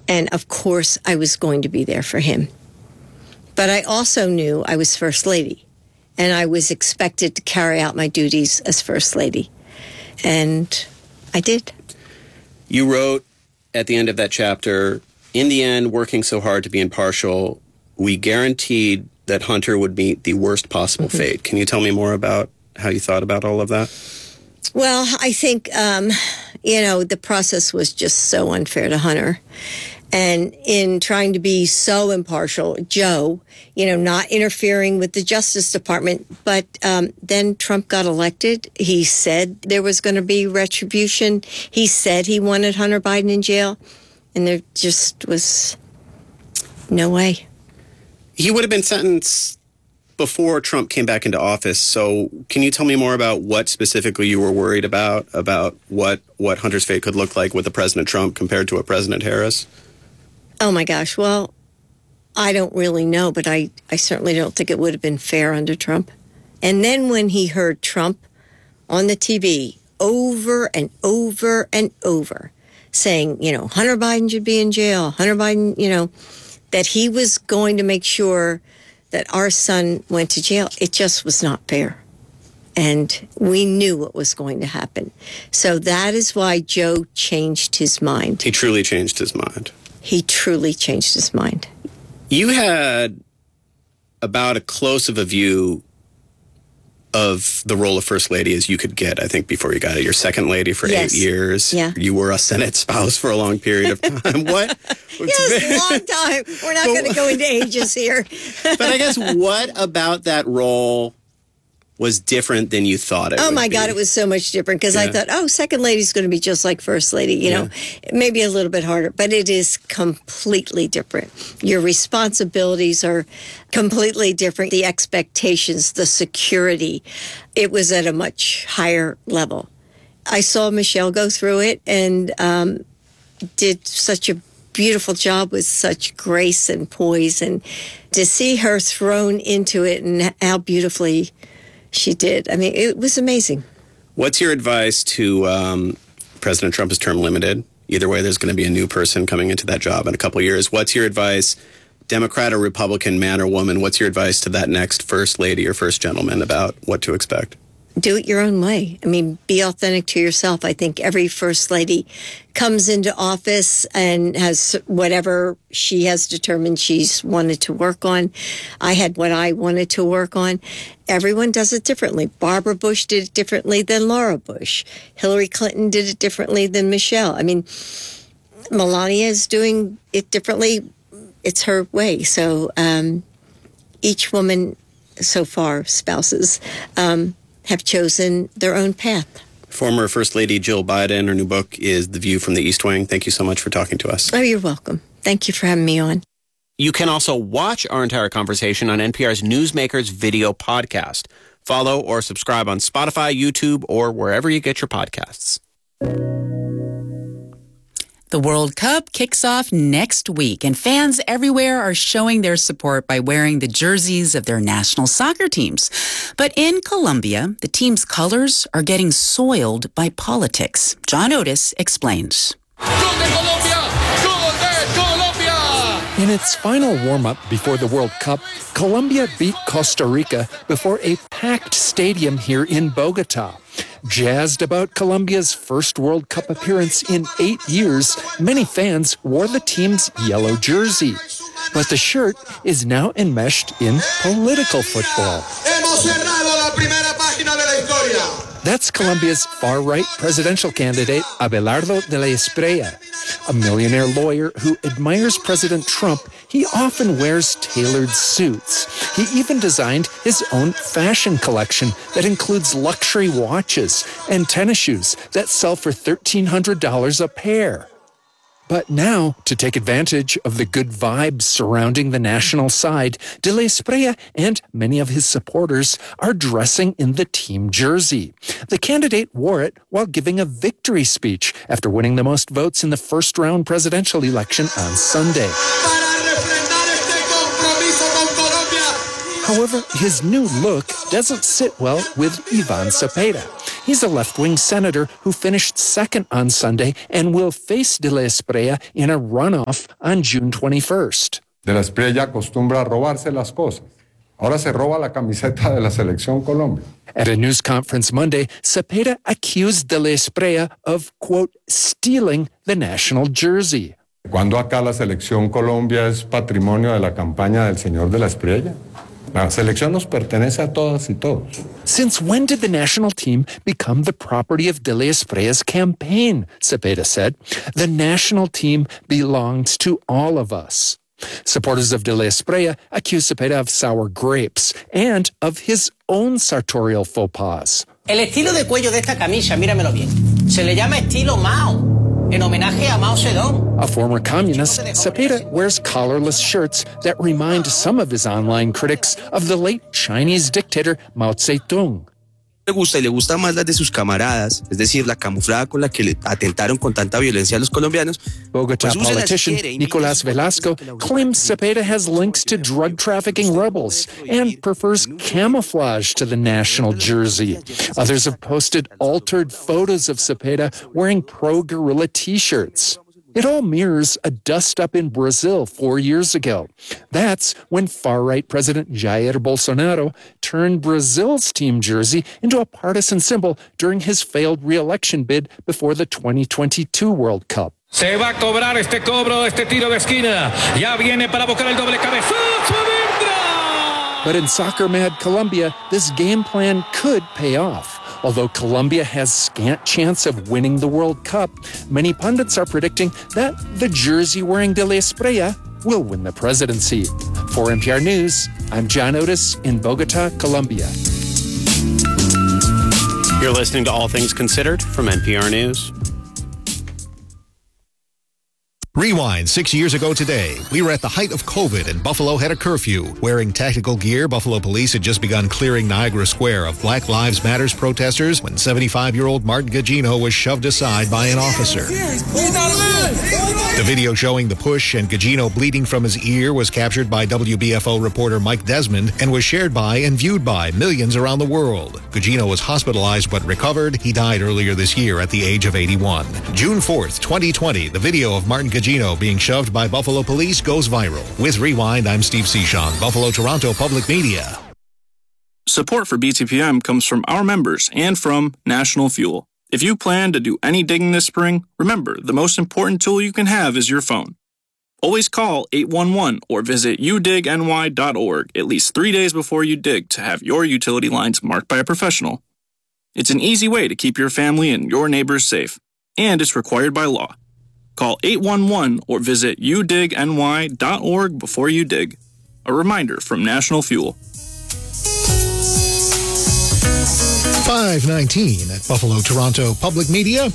And of course, I was going to be there for him. But I also knew I was First Lady, and I was expected to carry out my duties as First Lady. And I did. You wrote at the end of that chapter, in the end, working so hard to be impartial, we guaranteed that Hunter would meet the worst possible fate. Can you tell me more about how you thought about all of that? Well, I think, the process was just so unfair to Hunter. And in trying to be so impartial, Joe, not interfering with the Justice Department. But then Trump got elected. He said there was going to be retribution. He said he wanted Hunter Biden in jail. And there just was no way. He would have been sentenced before Trump came back into office. So can you tell me more about what specifically you were worried about what Hunter's fate could look like with a President Trump compared to a President Harris? Oh, my gosh. Well, I don't really know, but I certainly don't think it would have been fair under Trump. And then when he heard Trump on the TV over and over and over saying, Hunter Biden should be in jail, Hunter Biden, that he was going to make sure that our son went to jail, it just was not fair. And we knew what was going to happen. So that is why Joe changed his mind. He truly changed his mind. He truly changed his mind. You had about as close of a view of the role of First Lady as you could get, I think, before you got it. You're Second Lady for 8 years. Yeah. You were a Senate spouse for a long period of time. What? Yes, long time. We're not going to go into ages here. But I guess what about that role was different than you thought it would be? Oh, my God, it was so much different because I thought, Second Lady's going to be just like First Lady, maybe a little bit harder, but it is completely different. Your responsibilities are completely different. The expectations, the security, it was at a much higher level. I saw Michelle go through it and did such a beautiful job with such grace and poise, and to see her thrown into it and how beautifully she did. I mean, it was amazing. What's your advice to President Trump is term limited? Either way, there's going to be a new person coming into that job in a couple of years. What's your advice, Democrat or Republican, man or woman? What's your advice to that next First Lady or First Gentleman about what to expect? Do it your own way. I mean, be authentic to yourself. I think every First Lady comes into office and has whatever she has determined she's wanted to work on. I had what I wanted to work on. Everyone does it differently. Barbara Bush did it differently than Laura Bush. Hillary Clinton did it differently than Michelle. I mean, Melania is doing it differently. It's her way. So each woman so far, spouses, have chosen their own path. Former First Lady Jill Biden, her new book is The View from the East Wing. Thank you so much for talking to us. Oh, you're welcome. Thank you for having me on. You can also watch our entire conversation on NPR's Newsmakers video podcast. Follow or subscribe on Spotify, YouTube, or wherever you get your podcasts. The World Cup kicks off next week, and fans everywhere are showing their support by wearing the jerseys of their national soccer teams. But in Colombia, the team's colors are getting soiled by politics. John Otis explains. In its final warm-up before the World Cup, Colombia beat Costa Rica before a packed stadium here in Bogota. Jazzed about Colombia's first World Cup appearance in 8 years, many fans wore the team's yellow jersey. But the shirt is now enmeshed in political football. That's Colombia's far-right presidential candidate, Abelardo de la Espriella. A millionaire lawyer who admires President Trump, he often wears tailored suits. He even designed his own fashion collection that includes luxury watches and tennis shoes that sell for $1,300 a pair. But now, to take advantage of the good vibes surrounding the national side, de la Espriella and many of his supporters are dressing in the team jersey. The candidate wore it while giving a victory speech after winning the most votes in the first-round presidential election on Sunday. However, his new look doesn't sit well with Ivan Cepeda. He's a left-wing senator who finished second on Sunday and will face De la Espriella in a runoff on June 21st. De la Espriella acostumbra a robarse las cosas. Ahora se roba la camiseta de la Selección Colombia. At a news conference Monday, Cepeda accused De la Espriella of, quote, stealing the national jersey. ¿Cuándo acá la Selección Colombia es patrimonio de la campaña del señor De la Espriella? La selección nos pertenece a todas y todos. Since when did the national team become the property of De la Espriella's campaign? Cepeda said. The national team belongs to all of us. Supporters of De la Espriella accuse Cepeda of sour grapes and of his own sartorial faux pas. El estilo de cuello de esta camisa, míramelo bien, se le llama estilo Mao, en homenaje a Mao Zedong. A former communist, Cepeda wears collarless shirts that remind some of his online critics of the late Chinese dictator Mao Zedong. Le gusta más la de sus camaradas, es decir, la camuflada con la que le atentaron con tanta violencia a los colombianos. Bogotá politician Nicolás Velasco claims Cepeda has links to drug trafficking rebels and prefers camouflage to the national jersey. Others have posted altered photos of Cepeda wearing pro-guerrilla t-shirts. It all mirrors a dust-up in Brazil 4 years ago. That's when far-right President Jair Bolsonaro turned Brazil's team jersey into a partisan symbol during his failed re-election bid before the 2022 World Cup. Se va a cobrar este cobro, este tiro de esquina. Ya viene para buscar el doble cabezazo. But in soccer-mad Colombia, this game plan could pay off. Although Colombia has scant chance of winning the World Cup, many pundits are predicting that the jersey-wearing De la Espriella will win the presidency. For NPR News, I'm John Otis in Bogotá, Colombia. You're listening to All Things Considered from NPR News. Rewind 6 years ago today. We were at the height of COVID and Buffalo had a curfew. Wearing tactical gear, Buffalo police had just begun clearing Niagara Square of Black Lives Matters protesters when 75-year-old Martin Gugino was shoved aside by an officer. The video showing the push and Gugino bleeding from his ear was captured by WBFO reporter Mike Desmond and was shared by and viewed by millions around the world. Gugino was hospitalized but recovered. He died earlier this year at the age of 81. June 4th, 2020, the video of Martin Gugino being shoved by Buffalo police goes viral. With Rewind, I'm Steve Cichon, Buffalo, Toronto Public Media. Support for BTPM comes from our members and from National Fuel. If you plan to do any digging this spring, remember, the most important tool you can have is your phone. Always call 811 or visit udigny.org at least 3 days before you dig to have your utility lines marked by a professional. It's an easy way to keep your family and your neighbors safe, and it's required by law. Call 811 or visit udigny.org before you dig. A reminder from National Fuel. 519 at Buffalo, Toronto Public Media.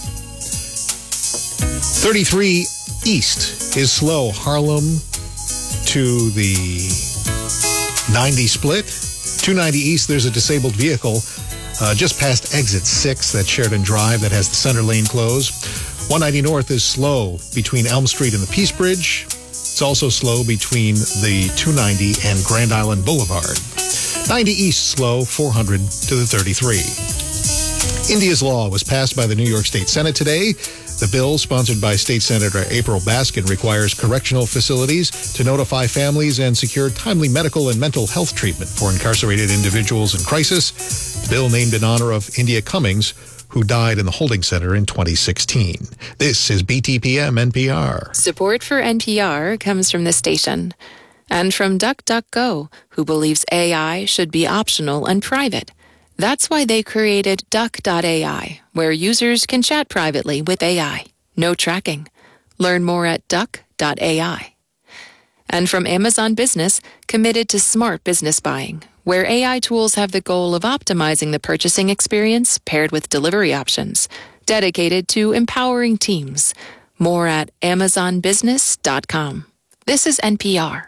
33 East is slow. Harlem to the 90 split. 290 East, there's a disabled vehicle just past exit 6, that Sheridan Drive that has the center lane closed. 190 North is slow between Elm Street and the Peace Bridge. It's also slow between the 290 and Grand Island Boulevard. 90 East slow, 400 to the 33. India's law was passed by the New York State Senate today. The bill, sponsored by State Senator April Baskin, requires correctional facilities to notify families and secure timely medical and mental health treatment for incarcerated individuals in crisis. The bill named in honor of India Cummings, who died in the holding center in 2016. This is BTPM NPR. Support for NPR comes from the station and from DuckDuckGo, who believes AI should be optional and private. That's why they created Duck.ai, where users can chat privately with AI. No tracking. Learn more at Duck.ai. And from Amazon Business, committed to smart business buying, where AI tools have the goal of optimizing the purchasing experience paired with delivery options, dedicated to empowering teams. More at AmazonBusiness.com. This is NPR.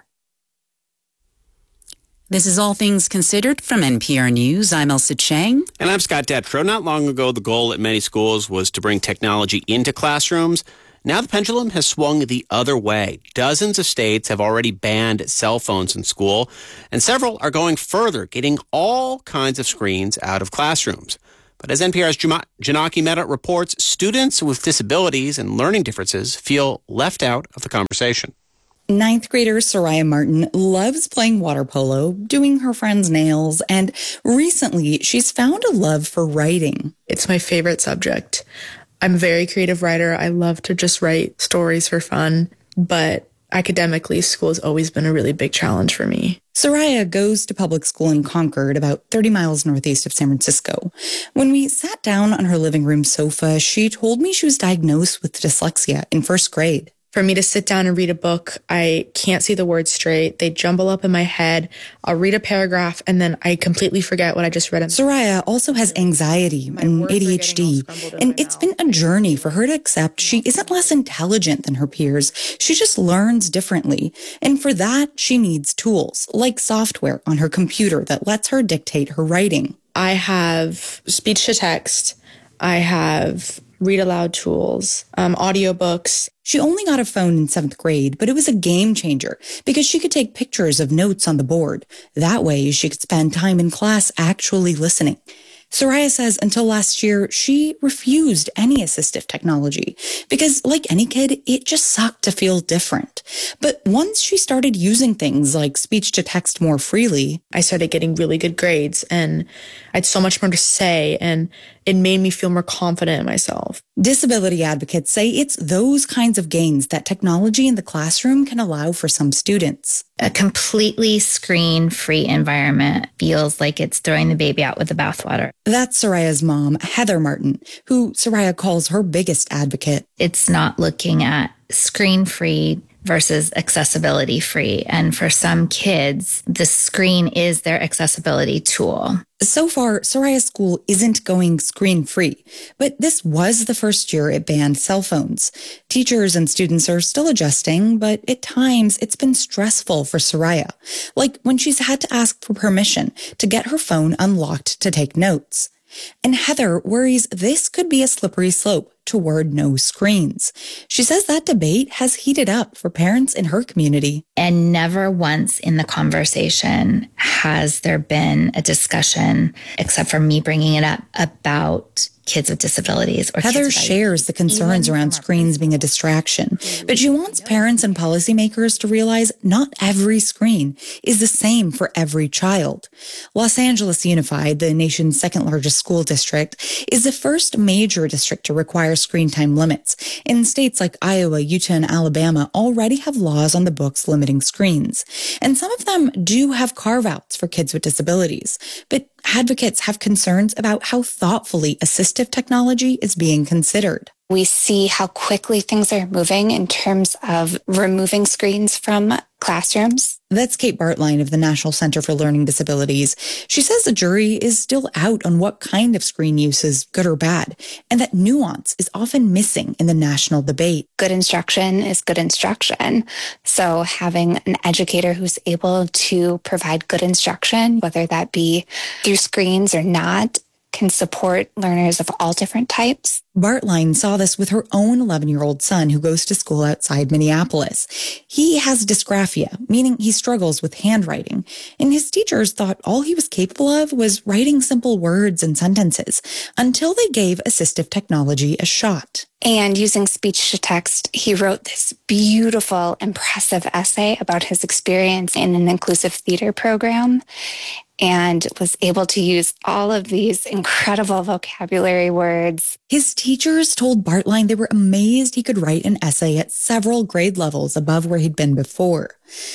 This is All Things Considered from NPR News. I'm Elsa Chang. And I'm Scott Detrow. Not long ago, the goal at many schools was to bring technology into classrooms. Now the pendulum has swung the other way. Dozens of states have already banned cell phones in school, and several are going further, getting all kinds of screens out of classrooms. But as NPR's Janaki Mehta reports, students with disabilities and learning differences feel left out of the conversation. 9th grader Soraya Martin loves playing water polo, doing her friends' nails, and recently she's found a love for writing. It's my favorite subject. I'm a very creative writer. I love to just write stories for fun, but academically, school has always been a really big challenge for me. Soraya goes to public school in Concord, about 30 miles northeast of San Francisco. When we sat down on her living room sofa, she told me she was diagnosed with dyslexia in first grade. For me to sit down and read a book, I can't see the words straight. They jumble up in my head. I'll read a paragraph and then I completely forget what I just read. Soraya also has anxiety and ADHD, and it's been a journey for her to accept she isn't less intelligent than her peers. She just learns differently. And for that, she needs tools, like software on her computer that lets her dictate her writing. I have speech to text. I have read aloud tools, audiobooks. She only got a phone in 7th grade, but it was a game changer because she could take pictures of notes on the board. That way, she could spend time in class actually listening. Soraya says until last year, she refused any assistive technology because, like any kid, it just sucked to feel different. But once she started using things like speech to text more freely, I started getting really good grades and I had so much more to say, and it made me feel more confident in myself. Disability advocates say it's those kinds of gains that technology in the classroom can allow for some students. A completely screen-free environment feels like it's throwing the baby out with the bathwater. That's Soraya's mom, Heather Martin, who Soraya calls her biggest advocate. It's not looking at screen-free versus accessibility-free. And for some kids, the screen is their accessibility tool. So far, Soraya's school isn't going screen-free, but this was the first year it banned cell phones. Teachers and students are still adjusting, but at times it's been stressful for Soraya, like when she's had to ask for permission to get her phone unlocked to take notes. And Heather worries this could be a slippery slope toward no screens. She says that debate has heated up for parents in her community. And never once in the conversation has there been a discussion, except for me bringing it up, about kids with disabilities. Or Heather shares the concerns around screens being a distraction, but she wants parents and policymakers to realize not every screen is the same for every child. Los Angeles Unified, the nation's second largest school district, is the first major district to require screen time limits. In states like Iowa, Utah, and Alabama already have laws on the books limiting screens. And some of them do have carve-outs for kids with disabilities. But advocates have concerns about how thoughtfully assistive technology is being considered. We see how quickly things are moving in terms of removing screens from classrooms. That's Kate Bartline of the National Center for Learning Disabilities. She says the jury is still out on what kind of screen use is good or bad, and that nuance is often missing in the national debate. Good instruction is good instruction. So having an educator who's able to provide good instruction, whether that be through screens or not, can support learners of all different types. Bartline saw this with her own 11-year-old son who goes to school outside Minneapolis. He has dysgraphia, meaning he struggles with handwriting, and his teachers thought all he was capable of was writing simple words and sentences until they gave assistive technology a shot. And using speech to text, he wrote this beautiful, impressive essay about his experience in an inclusive theater program, and was able to use all of these incredible vocabulary words. His teachers told Bartline they were amazed he could write an essay at several grade levels above where he'd been before.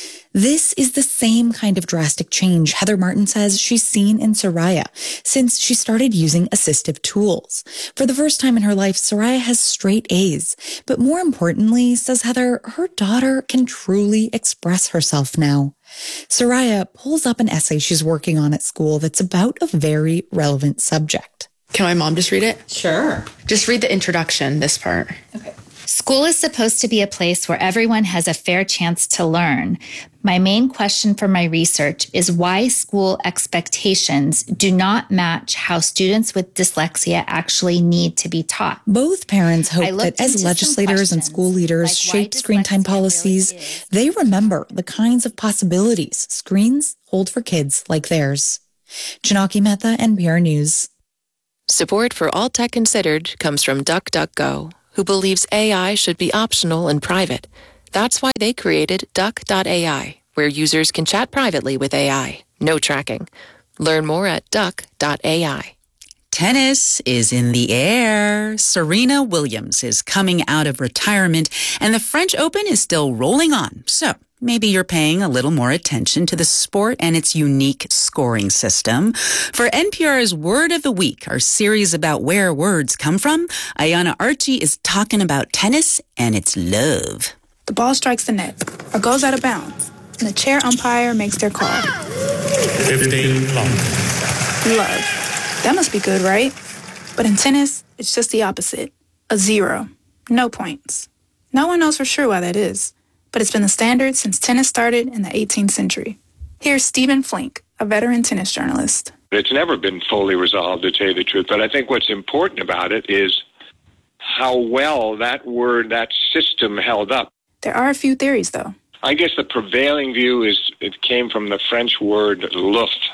This is the same kind of drastic change Heather Martin says she's seen in Soraya since she started using assistive tools. For the first time in her life, Soraya has straight A's. But more importantly, says Heather, her daughter can truly express herself now. Soraya pulls up an essay she's working on at school that's about a very relevant subject. Can my mom just read it? Sure. Just read the introduction, this part. Okay. School is supposed to be a place where everyone has a fair chance to learn. My main question for my research is why school expectations do not match how students with dyslexia actually need to be taught. Both parents hope that as legislators and school leaders shape screen time policies, they remember the kinds of possibilities screens hold for kids like theirs. Janaki Mehta, NPR News. Support for All Tech Considered comes from DuckDuckGo, who believes AI should be optional and private. That's why they created Duck.ai, where users can chat privately with AI. No tracking. Learn more at Duck.ai. Tennis is in the air. Serena Williams is coming out of retirement, and the French Open is still rolling on. So maybe you're paying a little more attention to the sport and its unique scoring system. For NPR's Word of the Week, our series about where words come from, Ayana Archie is talking about tennis and its love. The ball strikes the net or goes out of bounds, and the chair umpire makes their call. 15 long. Love. That must be good, right? But in tennis, it's just the opposite. A 0. No points. No one knows for sure why that is, but it's been the standard since tennis started in the 18th century. Here's Stephen Flink, a veteran tennis journalist. It's never been fully resolved, to tell you the truth, but I think what's important about it is how well that word, that system held up. There are a few theories, though. I guess the prevailing view is it came from the French word Luft,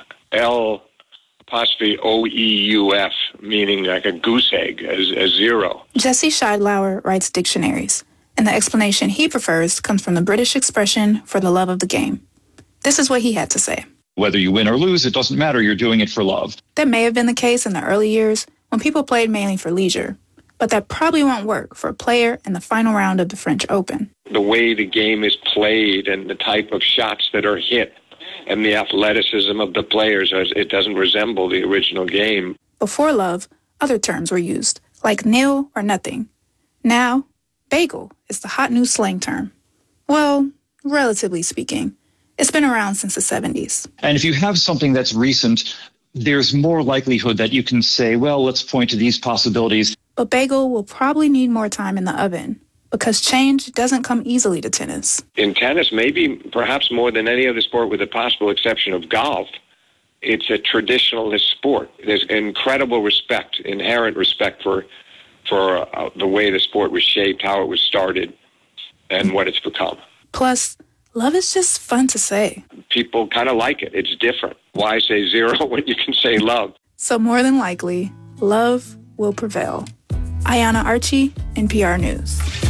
L''OEUF, meaning like a goose egg, a 0. Jesse Scheidlauer writes dictionaries, and the explanation he prefers comes from the British expression for the love of the game. This is what he had to say. Whether you win or lose, it doesn't matter. You're doing it for love. That may have been the case in the early years when people played mainly for leisure, but that probably won't work for a player in the final round of the French Open. The way the game is played and the type of shots that are hit and the athleticism of the players, it doesn't resemble the original game. Before love, other terms were used, like nil or nothing. Now, bagel is the hot new slang term. Well, relatively speaking. It's been around since the 70s. And if you have something that's recent, there's more likelihood that you can say, well, let's point to these possibilities. But bagel will probably need more time in the oven, because change doesn't come easily to tennis. In tennis, maybe perhaps more than any other sport with the possible exception of golf, it's a traditionalist sport. There's incredible respect, inherent respect for the way the sport was shaped, how it was started, and what it's become. Plus, love is just fun to say. People kind of like it. It's different. Why say 0 when you can say love? So more than likely, love will prevail. Ayana Archie, NPR News.